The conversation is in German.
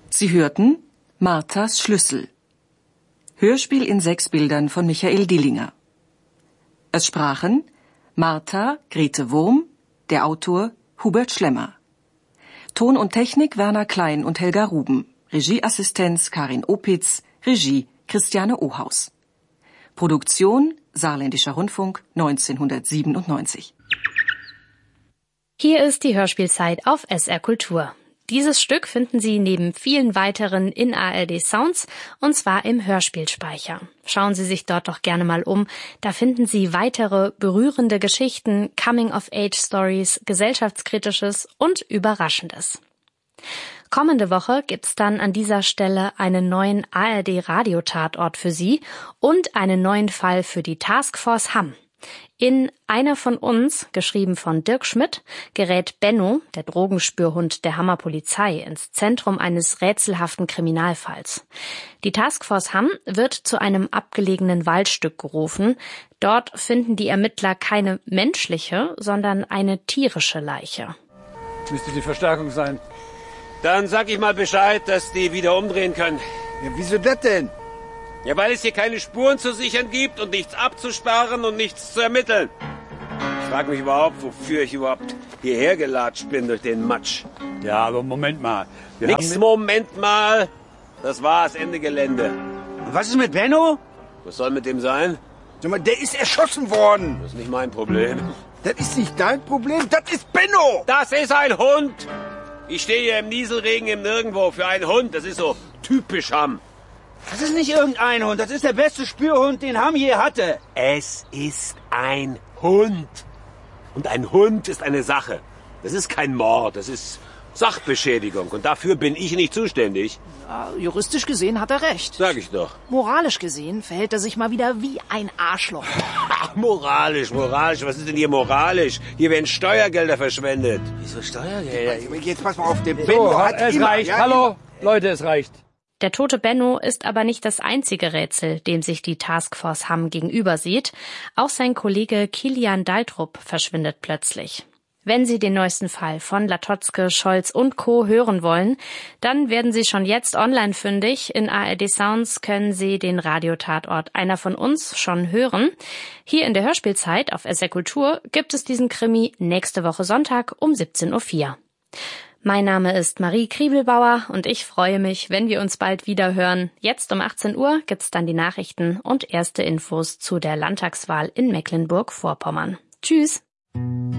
Sie hörten Marthas Schlüssel. Hörspiel in 6 Bildern von Michael Dillinger. Es sprachen Martha Grete Wurm, der Autor Hubert Schlemmer. Ton und Technik Werner Klein und Helga Ruben. Regieassistenz Karin Opitz. Regie Christiane Ohaus. Produktion Saarländischer Rundfunk 1997. Hier ist die Hörspielzeit auf SR Kultur. Dieses Stück finden Sie neben vielen weiteren in ARD Sounds, und zwar im Hörspielspeicher. Schauen Sie sich dort doch gerne mal um. Da finden Sie weitere berührende Geschichten, Coming-of-Age-Stories, Gesellschaftskritisches und Überraschendes. Kommende Woche gibt's dann an dieser Stelle einen neuen ARD-Radio-Tatort für Sie und einen neuen Fall für die Taskforce Hamm. In Einer von uns, geschrieben von Dirk Schmidt, gerät Benno, der Drogenspürhund der Hammer Polizei, ins Zentrum eines rätselhaften Kriminalfalls. Die Taskforce Hamm wird zu einem abgelegenen Waldstück gerufen. Dort finden die Ermittler keine menschliche, sondern eine tierische Leiche. Müsste die Verstärkung sein. Dann sag ich mal Bescheid, dass die wieder umdrehen können. Ja, wieso das denn? Ja, weil es hier keine Spuren zu sichern gibt und nichts abzusperren und nichts zu ermitteln. Ich frage mich überhaupt, wofür ich überhaupt hierher gelatscht bin durch den Matsch. Ja, aber Moment mal. Moment mal. Das war's, Ende Gelände. Und was ist mit Benno? Was soll mit dem sein? Sag mal, der ist erschossen worden. Das ist nicht mein Problem. Das ist nicht dein Problem, das ist Benno. Das ist ein Hund. Ich stehe hier im Nieselregen im Nirgendwo für einen Hund. Das ist so typisch Hamm. Das ist nicht irgendein Hund, das ist der beste Spürhund, den Hamm je hatte. Es ist ein Hund. Und ein Hund ist eine Sache. Das ist kein Mord, das ist Sachbeschädigung. Und dafür bin ich nicht zuständig. Ja, juristisch gesehen hat er recht. Sag ich doch. Moralisch gesehen verhält er sich mal wieder wie ein Arschloch. Ach, moralisch. Was ist denn hier moralisch? Hier werden Steuergelder verschwendet. Wieso Steuergelder? Jetzt pass mal auf, der Benno So, hat es immer, reicht. Ja, Hallo, Leute, es reicht. Der tote Benno ist aber nicht das einzige Rätsel, dem sich die Taskforce Hamm gegenüber sieht. Auch sein Kollege Kilian Daltrup verschwindet plötzlich. Wenn Sie den neuesten Fall von Latotzke, Scholz und Co. hören wollen, dann werden Sie schon jetzt online fündig. In ARD Sounds können Sie den Radiotatort Einer von uns schon hören. Hier in der Hörspielzeit auf SR Kultur gibt es diesen Krimi nächste Woche Sonntag um 17.04 Uhr. Mein Name ist Marie Kriebelbauer und ich freue mich, wenn wir uns bald wieder hören. Jetzt um 18 Uhr gibt's dann die Nachrichten und erste Infos zu der Landtagswahl in Mecklenburg-Vorpommern. Tschüss!